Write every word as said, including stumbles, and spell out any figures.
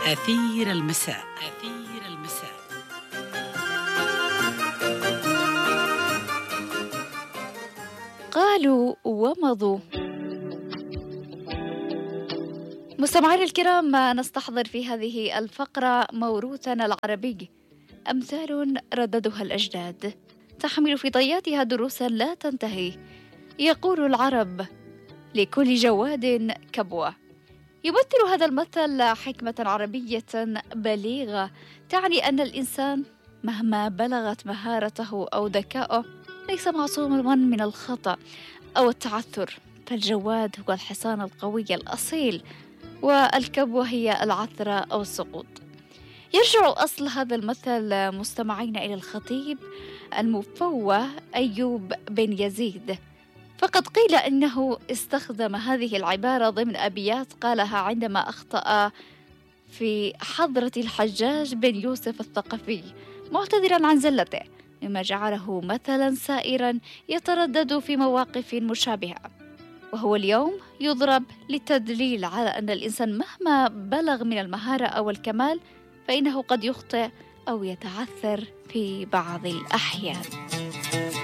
أثير المساء. أثير المساء. قالوا ومضوا. مستمعينا الكرام، نستحضر في هذه الفقرة موروثنا العربي، أمثال رددها الأجداد تحمل في طياتها دروسا لا تنتهي. يقول العرب: لكل جواد كبوة. يمثل هذا المثل حكمة عربية بليغة تعني أن الإنسان مهما بلغت مهارته أو ذكاؤه ليس معصوما من الخطأ أو التعثر، فالجواد هو الحصان القوي الأصيل، والكبوة هي العثرة أو السقوط. يرجع أصل هذا المثل مستمعين إلى الخطيب المفوه أيوب بن يزيد، فقد قيل إنه استخدم هذه العبارة ضمن أبيات قالها عندما أخطأ في حضرة الحجاج بن يوسف الثقفي معتذرا عن زلته، مما جعله مثلا سائرا يتردد في مواقف مشابهة. وهو اليوم يضرب للتدليل على أن الإنسان مهما بلغ من المهارة أو الكمال فإنه قد يخطئ أو يتعثر في بعض الأحيان.